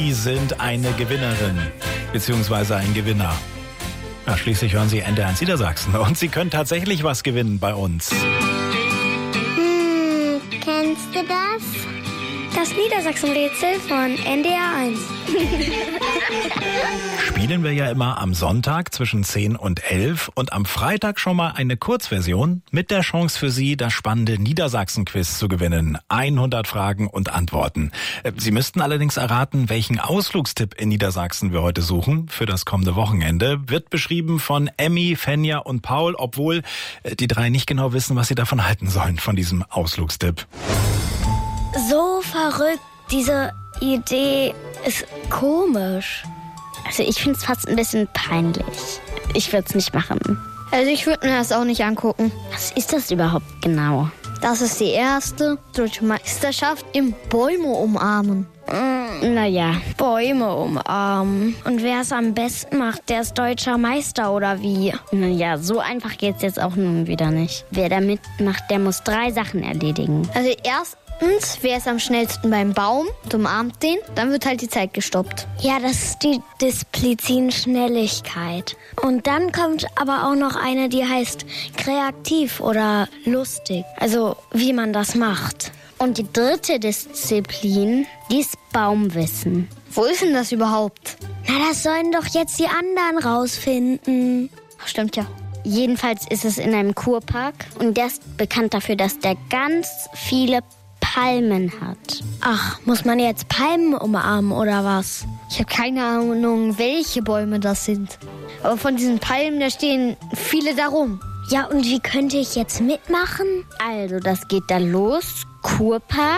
Sie sind eine Gewinnerin, beziehungsweise ein Gewinner. Ja, schließlich hören Sie NDR1 Niedersachsen und Sie können tatsächlich was gewinnen bei uns. Kennst du das? Das Niedersachsen-Rätsel von NDR1. Spielen wir ja immer am Sonntag zwischen 10 und 11 und am Freitag schon mal eine Kurzversion mit der Chance für Sie, das spannende Niedersachsen-Quiz zu gewinnen. 100 Fragen und Antworten. Sie müssten allerdings erraten, welchen Ausflugstipp in Niedersachsen wir heute suchen für das kommende Wochenende. Wird beschrieben von Emmy, Fenja und Paul, obwohl die drei nicht genau wissen, was sie davon halten sollen, von diesem Ausflugstipp. So verrückt, diese Idee ist komisch. Also ich finde es fast ein bisschen peinlich. Ich würde es nicht machen. Also ich würde mir das auch nicht angucken. Was ist das überhaupt genau? Das ist die erste deutsche Meisterschaft im Bäume umarmen. Naja, Bäume umarmen. Und wer es am besten macht, der ist deutscher Meister oder wie? Naja, so einfach geht's jetzt auch nun wieder nicht. Wer da mitmacht, der muss 3 Sachen erledigen. Also erstens, wer ist am schnellsten beim Baum, umarmt den, dann wird halt die Zeit gestoppt. Ja, das ist die Disziplin Schnelligkeit. Und dann kommt aber auch noch eine, die heißt kreativ oder lustig. Also wie man das macht. Und die 3. Disziplin, die ist Baumwissen. Wo ist denn das überhaupt? Na, das sollen doch jetzt die anderen rausfinden. Ach, stimmt ja. Jedenfalls ist es in einem Kurpark und der ist bekannt dafür, dass der ganz viele Palmen hat. Ach, muss man jetzt Palmen umarmen oder was? Ich habe keine Ahnung, welche Bäume das sind. Aber von diesen Palmen, da stehen viele darum. Ja, und wie könnte ich jetzt mitmachen? Also, das geht dann los. Kurpark.